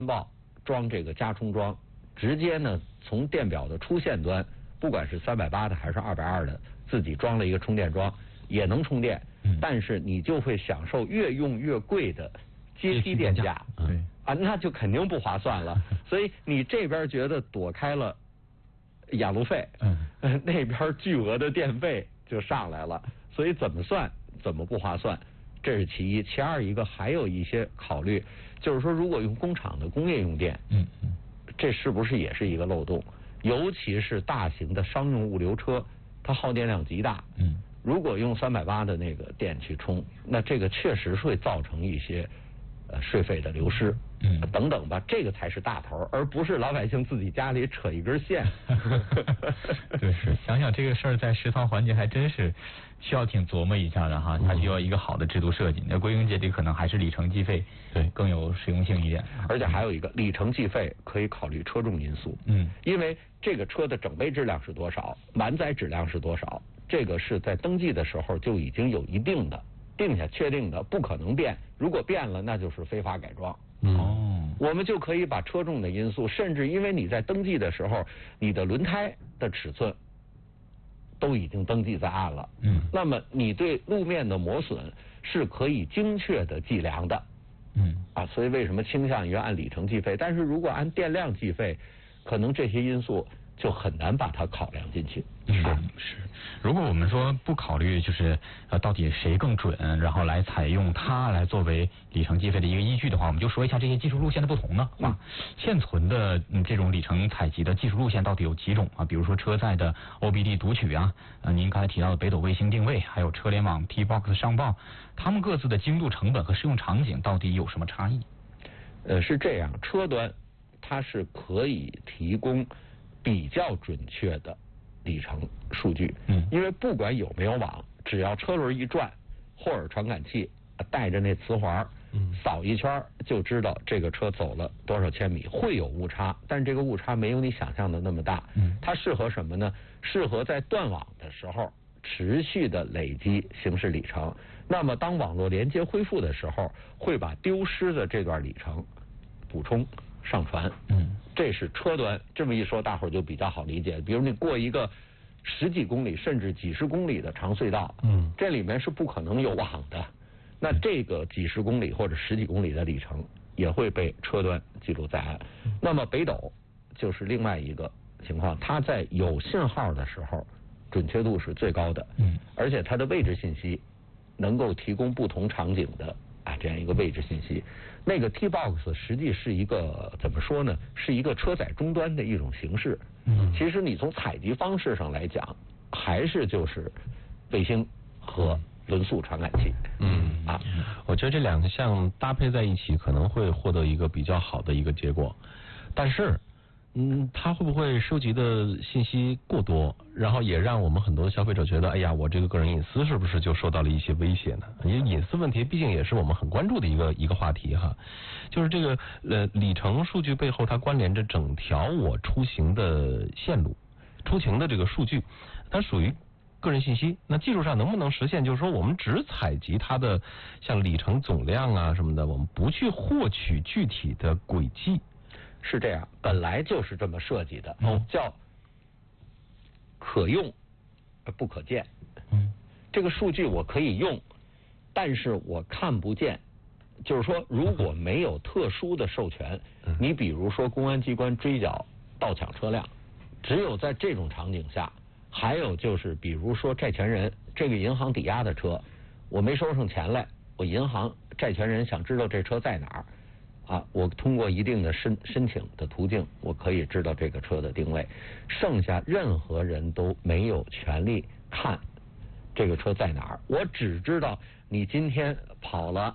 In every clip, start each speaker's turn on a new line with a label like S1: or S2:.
S1: 报装这个加充桩，直接呢从电表的出线端，不管是380的还是220的，自己装了一个充电桩，也能充电。但是你就会享受越用越贵的阶梯电价。
S2: 对
S1: 啊，那就肯定不划算了。所以你这边觉得躲开了养路费，那边巨额的电费就上来了。所以怎么算怎么不划算，这是其一。其二一个还有一些考虑，就是说如果用工厂的工业用电，这是不是也是一个漏洞？尤其是大型的商用物流车，它耗电量极大。如果用380的那个电去充，那这个确实会造成一些税费的流失，等等吧，这个才是大头，而不是老百姓自己家里扯一根线。
S2: 对，是想想这个事儿在食堂环节还真是需要挺琢磨一下的哈，它需要一个好的制度设计。那归根结底可能还是里程计费对更有实用性一点。
S1: 而且还有一个里程计费可以考虑车重因素，因为这个车的整备质量是多少，满载质量是多少，这个是在登记的时候就已经有一定的定下确定的，不可能变。如果变了，那就是非法改装。我们就可以把车重的因素，甚至因为你在登记的时候，你的轮胎的尺寸都已经登记在案了。那么你对路面的磨损是可以精确的计量的。所以为什么倾向于按里程计费？但是如果按电量计费，可能这些因素就很难把它考量进去。
S2: 是。如果我们说不考虑就是到底谁更准，然后来采用它来作为里程计费的一个依据的话，我们就说一下这些技术路线的不同呢。现存的这种里程采集的技术路线到底有几种啊？比如说车载的 OBD 读取啊，您刚才提到的北斗卫星定位，还有车联网 T-Box 上报，它们各自的精度、成本和适用场景到底有什么差异？
S1: 是这样，车端它是可以提供比较准确的里程数据，因为不管有没有网，只要车轮一转，霍尔传感器带着那磁环，扫一圈就知道这个车走了多少千米，会有误差，但这个误差没有你想象的那么大。它适合什么呢？适合在断网的时候持续的累积行驶里程。那么当网络连接恢复的时候，会把丢失的这段里程补充上传。这是车端。这么一说大伙儿就比较好理解。比如你过一个10几公里甚至几十公里的长隧道，这里面是不可能有网的，那这个几十公里或者10几公里的里程也会被车端记录在案。那么北斗就是另外一个情况，它在有信号的时候准确度是最高的，而且它的位置信息能够提供不同场景的这样一个位置信息。那个 T-Box 实际是一个怎么说呢？是一个车载终端的一种形式。其实你从采集方式上来讲，还是就是卫星和轮速传感器。
S3: 我觉得这两项搭配在一起，可能会获得一个比较好的一个结果。但是它会不会收集的信息过多，然后也让我们很多的消费者觉得，哎呀，我这个个人隐私是不是就受到了一些威胁呢？因为隐私问题毕竟也是我们很关注的一个话题哈。就是这个里程数据背后，它关联着整条我出行的线路、出行的这个数据，它属于个人信息。那技术上能不能实现，就是说我们只采集它的像里程总量啊什么的，我们不去获取具体的轨迹？
S1: 是这样，本来就是这么设计的，叫可用不可见。这个数据我可以用，但是我看不见。就是说，如果没有特殊的授权，你比如说公安机关追缴盗抢车辆，只有在这种场景下，还有就是比如说债权人，这个银行抵押的车，我没收上钱来，我银行债权人想知道这车在哪儿。我通过一定的申请的途径，我可以知道这个车的定位。剩下任何人都没有权利看这个车在哪儿。我只知道你今天跑了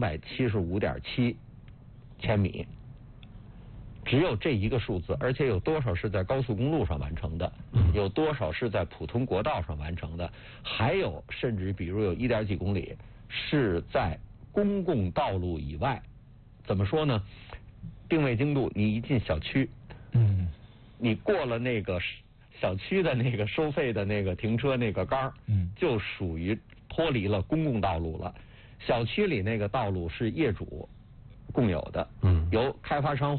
S1: 275.7千米，只有这一个数字，而且有多少是在高速公路上完成的，有多少是在普通国道上完成的，还有甚至比如有1点几公里是在公共道路以外。怎么说呢？定位精度，你一进小区，你过了那个小区的那个收费的那个停车那个杆儿，就属于脱离了公共道路了。小区里那个道路是业主共有的，由开发商